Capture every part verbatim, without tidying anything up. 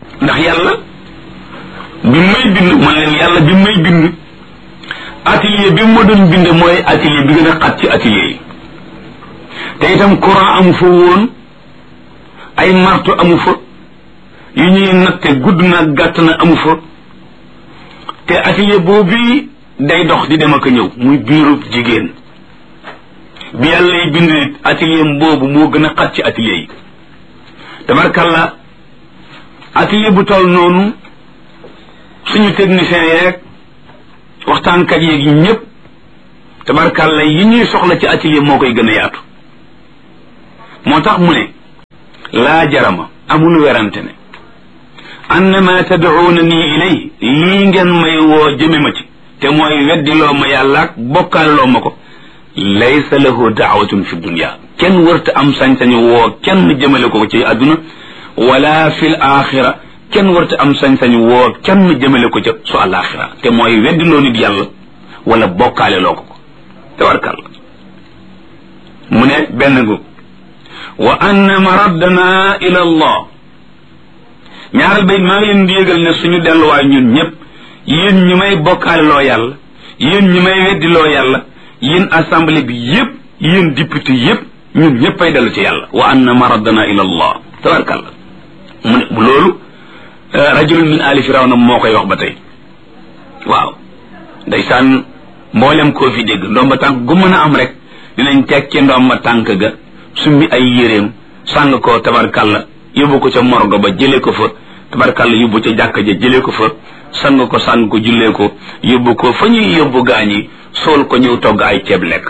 ndax yàlla bi may bind man leen yàlla bi may bind atelier bi ma doon bind mooy atelier bi gën a xat ci atelier yi te itam courant amu fa woon ay marto amu fa yu ñuy natte gudd na gàtt na amu fa te atelier boobu day dox di dem ak a ñëw muy biirub jigéen bi yàlla yi bind nit atelier boobu moo gën a xat ci atelier yi tabarkalla atelier bu toll noonu suñu technicien yeeg waxtaankat yeeg yi ñëpp tabarkalla yi ñuy soxla ci atelier moo koy gën a yaatu moo tax mu ne laa jarama amul werante ne annama tad'uuna nii ilay lii ngeen may woo jëme ma ci te mooy weddiloo ma yàlla ak bokkaaloo ma ko laysa lahu daawatun fi dunya kenn wërta am sañ-sañu woo kenn jëmale ko ci àdduna wala fil axira kenn wërta am sañ-sañu woo kenn jëmale ko ca su alaxira te mooy weddiloo nit yàlla wala bokkaale loo ko ko tabarkàlla mu ne benn gu wa anna maraddana ila allah ñaaral bay maa ngi leen di yëgal ne suñu delluwaay ñun ñëpp yéen ñi may bokkaale loo yàlla yéen ñi may weddiloo yàlla yéen assemblée bi yëpp yéen député yëpp ñun ñëpp ay dellu ci yàlla wa anna maraddana ila allah tabarkàlla mu ne loolu rajulun min ali firawna moo koy wax ba tey waaw ndeysaan mboolem koo fi dégg ndomba tànk gu mën a am rek dinañ teg ci ndomba tànk ga summi ay yéreem sàng ko tabarkàlla yóbbu ko ca morgo ba jëlee ko fa tabarkàlla yóbbu ca jàkka ja jëlee ko fa sang ko sàng ko jullee ko yóbbu ko fa ñuy yóbbu gaañi sool ko ñëw togg ay ceeb lekk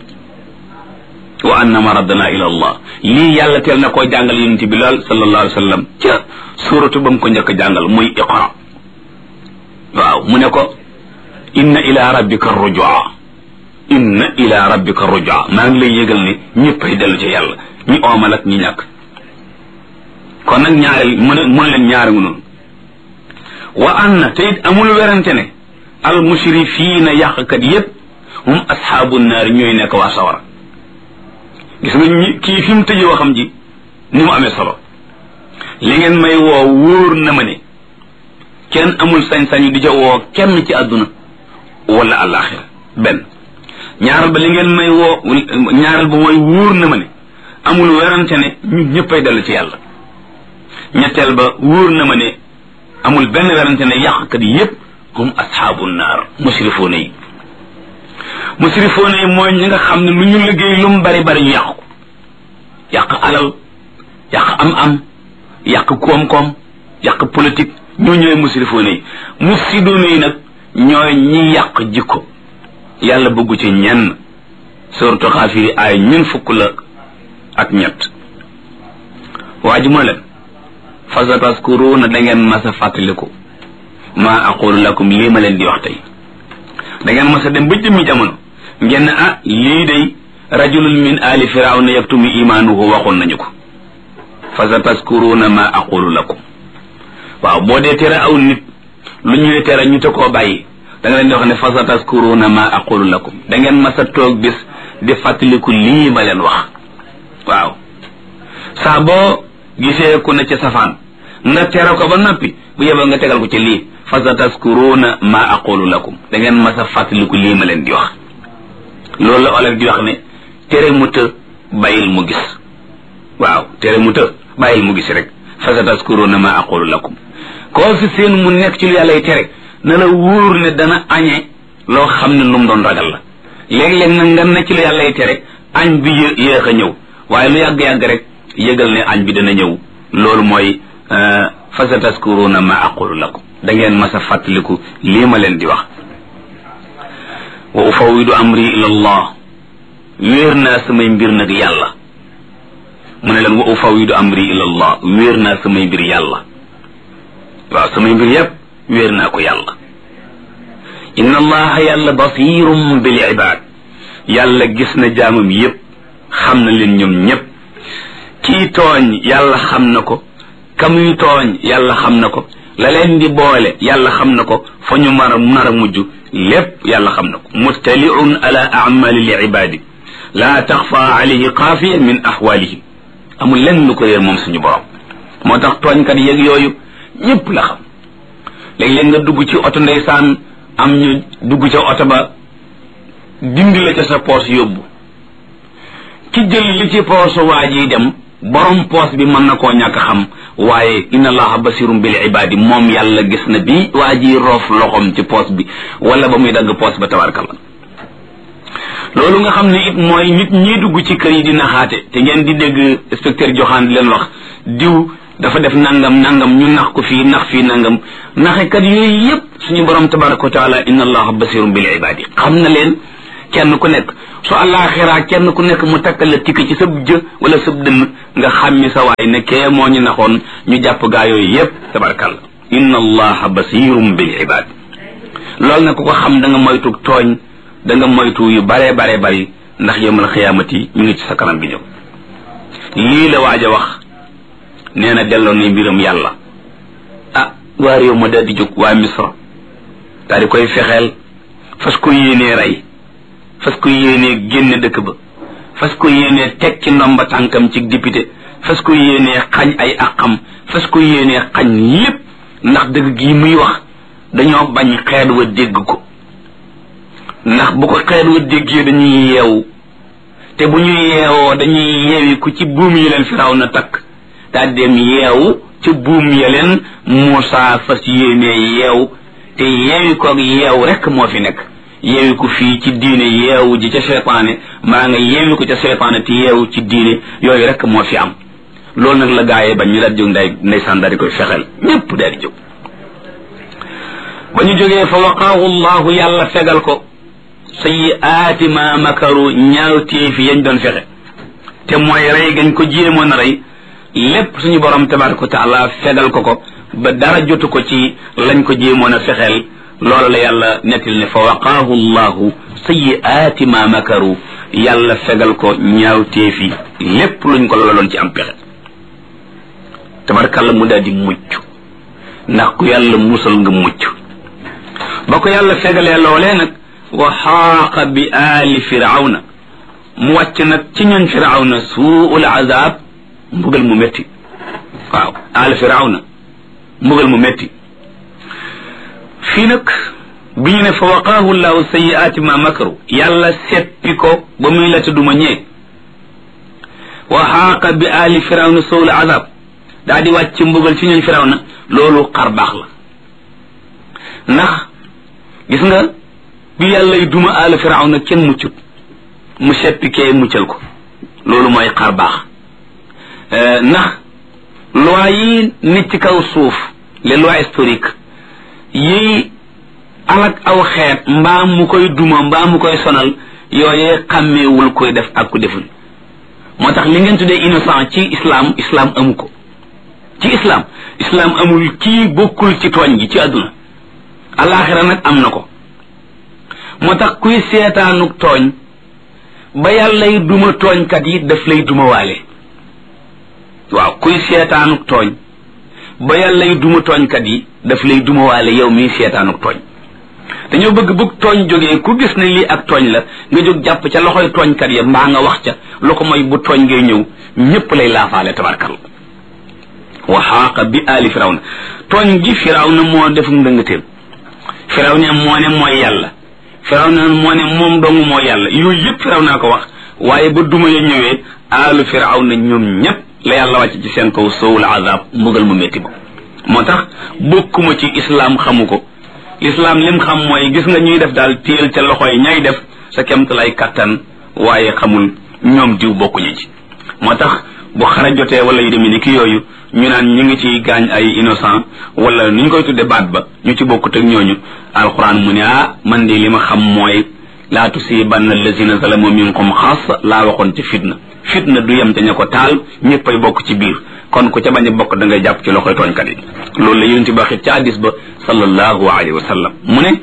wa anna maraddana ila allah lii yàlla teel na koo jàngal yonent bi laal sallallahu alayhi wa sallam ca suuratu ba mu ko njëkk jàngal muy iqra waaw mu ne ko inna ila rabbika rujua inna ila rabbika rujua maa ngi lay yëgal ne ñëppay dellu ci yàlla ñi oomal ak ñi ñàkk kon nag ñaareel mu ne mu ne leen ñaari ngu noonu wa anna te it amul werante ne al musrifiina yàqkat yépp hum ashaabu naar ñooy nekk waa sawara gis nga ñi kii fi mu tëjee waxam ji ni mu amee solo li ngeen may woo wóor na ma ne kenn amul sañ-sañu di ca woo kenn ci àdduna wala àllaaxira benn ñaaral ba li ngeen may woo ñaaral ba mooy wóor na ma ne amul werante ne ñun ñëppay dellu ci yàlla ñetteel ba wóor na ma ne amul benn werante ne yàqkat yépp hum ashaabu naar musrifoona yi musrifoona yi mooy ñi nga xam ne lu ñu liggéey lu mu bari bari ñu yàq ko yàq alal yàq am-am yàq koom-koom yàq politique ñoo ñooy musrifoona yi mufsidoona yi nag ñooy ñi yàq jikko yàlla bëggu ci ñenn suratu xaafiri ay ñun fukk la ak ñett waa ji moo leen fa sataskuruuna da ngeen mas a fàttaliku maa aqulu lakum lii ma leen di wax tey da ngeen mas a dem ba jëmmi jamono ngeen ne ah lii day rajulun min ali firawna yaktumu imaanuhu waxoon nañu ko fa sataskuruuna maa aqulu lakum waaw boo dee tere aw nit lu ñuy tere ñu te koo bàyyi da nga leen di wax ne fa sataskuruuna maa aqulu lakum da ngeen mas a toog bis di fàttaliku lii ma leen wax waaw saa boo gisee ku ne ca safaan nga tere ko ba noppi bu yeboo nga tegal ko ci lii fa sataskuruuna maa aqulu lakum da ngeen mas a fàttaliku lii ma leen di wax loolu la olof di wax ne tere mu të bàyyil mu gis waaw tere mu të bàyyil mu gis rek fa sataskuruuna maa aqulu lakum koo fi seen mu nekk ci lu yàlla y tere na la wóor ne dana añe loo xam ne lu mu doon ragal la léeg-léeg nag nga ne ci lu yàlla y tere añ bi yé yéex a ñëw waaye lu yàgg-yàgg rek yëgal ne añ bi dana ñëw loolu mooy fa sataskuruuna ma aqulu lakum da ngeen mas a fàttaliku lii ma leen di wax wa ufawidu amri ila allah wéer naa samay mbir nag yàlla mu ne leen wa ufawidu amri ila allah wéer naa samay mbir yàlla waaw samay mbir yépp wéer naa ko yàlla inna allaha yàlla basirum bil ibad yàlla gis na jaamam yépp xam na leen ñoom ñépp kii tooñ yàlla xam na ko kamuy tooñ yàlla xam na ko la leen di boole yàlla xam na ko fa ñu mar a nar a mujj lépp yàlla xam na ko muttaliun ala amali li ibadi la taxfa alayhi xaafiya min ahwalihim amul lenn lu ko réer moom suñu borom moo tax tooñkat yeeg yooyu ñépp la xam léeg-léeg nga dugg ci oto ndeysaan am ñu dugg ca oto ba dindi la ca sa poos yóbbu ki jël li ci poosu waa ji dem borom poos bi mën na koo ñàkk xam waaye inna allaha basirum bil ibadi moom yàlla gis na bi waa ji roof loxom ci poos bi wala ba muy dagg poos ba tabarkalla loolu nga xam ne it mooy nit ñi dugg ci kër yi di naxaate te ngeen di dégg inspecteur joxaan di leen wax diw dafa def nangam nangam ñu nax ko fii nax fii nangam naxekat yooyu yépp suñu borom tabaraka wa taala inna allaha basirum bil ibadi xam na leen kenn ku nekk su àllaaxiraa kenn ku nekk mu takkal la tikk ci sab jë wala sab dënn nga xàmmi sa waay ne kee moo ñu naxoon ñu jàpp gaa yooyu yépp tabarakalla inna allaha basirum bil ibad loolu nag ku ko xam da nga moytu tooñ da nga moytu yu bare bare bari ndax yawmal xiyaamati ñu ngi ci sa kanam bi ñëw lii la waaj a wax nee na delloo na mbiram yàlla ah waa réew ma daal di jóg waa misra daal di koy fexeel fas ko yéenee rey fas ko yéenee génne dëkk ba fas ko yéenee teg ci ndomba tànkam ci député fas ko yéenee xañ ay aqam fas ko yéenee xañ lépp ndax dëgg gi muy wax dañoo bañ xeet wa dégg ko ndax bu ko xeet wa déggee dañuy yeewu te bu ñu yeewoo dañuy yeewi ku ci buum yi leen firaw na takk daal dem yeewu ci buum ya leen Muusaa fas yéenee yeew te yeewi koog yeew rek moo fi nekk yeewi ko fii ci diine yeewu ji ca seytaane maa nga yeewi ko ca seytaane te yeewu ci diine yooyu rek moo fi am loolu nag la gaayee bañ ñu daal jóg nday ndeysaan daal di koy fexeel ñépp daal di jóg ba ñu jógee fa waqaahu llahu yàlla fegal ko sayyi'aati ma makaru ñaawteefi yañ doon fexe te mooy rey gañ ko jéemoon a rey lépp suñu borom tabaraka wa taala fegal ko ko ba dara jotu ko ci lañ ko jéemoon a fexeel loolu la yàlla nettil ne fa waqaahu llahu sayyi'aati ma makaru yàlla fegal ko ñaawteefi lépp luñ ko loloon ci am pexe tabarakalla mu daal di mucc ndax ku yàlla musal nga mucc ba ko yàlla fegalee loolee nag wa xaaqa bi aali firawna mu wàcc nag ci ñoñ firawna suul azab mbugal mu métti waaw aali firawna mbugal mu métti fii nag bi ñu ne fa waqaahu llahu sayyi'aati ma makaru yàlla seppi ko ba muy la tudduma ñee wa xaaqa bi aali firawna suul azab daa di wàcc mbugal ci ñoñ firawna loolu xar baax la ndax gis nga bi yàlla y duma aali firawna kenn muccut mu seppi kee muccal ko loolu mooy xar baax ndax loi yi nit ci kaw suuf les lois historiques yi alak aw xeet mbaa mu koy duma mbaa mu koy sonal yooyee xàmmeewul koy def ak ku deful moo tax li ngeen tuddee innocent ci islam islam amu ko ci islam islam amul kii bokkul ci tooñ gi ci àdduna alaxira nag am na ko moo tax kuy seetaanuk tooñ ba yàllay duma tooñkat yi daf lay duma waale waaw kuy seetaanuk tooñ ba yàllay duma tooñkat yi daf lay duma waale yow mii seetaanuk tooñ dañoo bëgg bëgg tooñ jógee ku gis ne lii ak tooñ la nga jóg jàpp ca loxoy tooñkat ya mbaa nga wax ca lu ko mooy bu tooñ ngay ñëw ñépp lay laafaale tabarkal wa xaaqa bi aali firawna tooñ gi firawna moo def ndëngateem firawna moo ne mooy yàlla firawna moo ne moom dong mooy yàlla yooyu yëpp firawna ko wax waaye ba duma ya ñëwee aalu firawna ñoom ñépp la yàlla wàcc ci seen kaw sowul azab mbugal mu métti ba moo tax bokkuma ci islam xamu ko l'islam lim xam mooy gis nga ñuy def daal téel ca loxo yi ñay def sa kemt lay kattan waaye xamul ñoom diw bokkuñu ci moo tax bu xara jotee wala yu demee ni ki yooyu ñu naan ñu ngi ci gaañ ay innocent wala ni ñu koy tudde baat ba ñu ci bokkut ak ñooñu alquran mu ne ah man de li ma xam mooy laa tusibanna allazina zalamu minkum xaasa laa waxoon ci fitna fitna du yem te ña ko taal ñëppay bokk ci biir kon ku ca bañ a bokk da ngay jàpp ci loxoy tooñkat yi loolu la yonent bi waxit ca hadis ba sallallahu alayhi wa sallam mu ne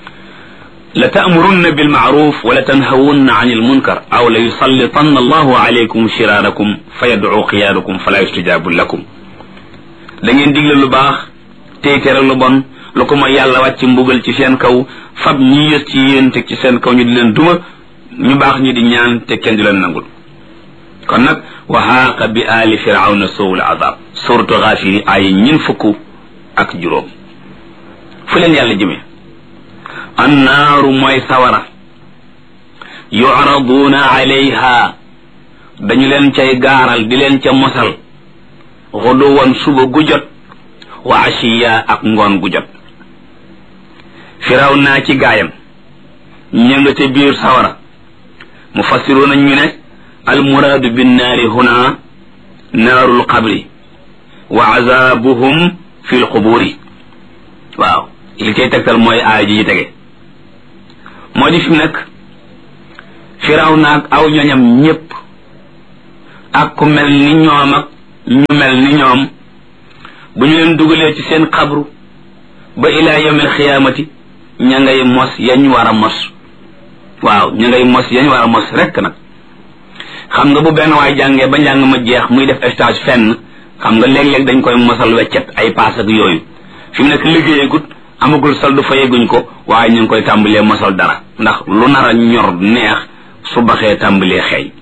la ta'murunna bil ma'ruf wa la tanhawunna 'anil munkar aw la yusallitanna allahu alaykum shirarakum fa yad'u xiyaarakum fala yustajabu lakum da ngeen digle lu baax tey tere lu bon lu ko mooy yàlla wàcc mbugal ci seen kaw fab ñi yës ci yéen teg ci seen kaw ñu di leen duma ñu baax ñi di ñaan te kenn di leen nangul kon nag wa haaqa bi aali firawna sowul azab suratu Gaafir ay ñin fukk ak juróom fu leen yàlla jëme annaaru mooy sawara yu'raduuna alayha dañu leen cay gaaral di leen ca mosal xuduwan suba gu jot wa ashiya ak ngoon gu jot firaw naa ci gaayam ña nga ca biir sawara mufassiruuna ñu ne almuraadu binnaari huna naarul qabri wa azabuhum fi lquburi waaw li koy tegtal mooy aaya ji yi tege moo di fi mu nekk firaw naag aw ñoñam ñépp ak ku mel ni ñoom ak ñu mel ni ñoom bu ñu leen dugalee ci seen xabru ba ilaa yawmil xiyaamati ña ngay mos yañ war a mos waaw ña ngay mos yañ war a mos rekk nag xam nga bu benn waay jàngee ba njàng ma jeex muy def stage fenn xam nga léeg-léeg dañ koy mosal weccet ay paas ak yooyu fi mu nekk liggéeyagut amagul soldu fayeguñ ko waaye ñu ngi koy tàmbalee mosal dara ndax lu nar a ñor neex su baxee tàmbalee xeeñ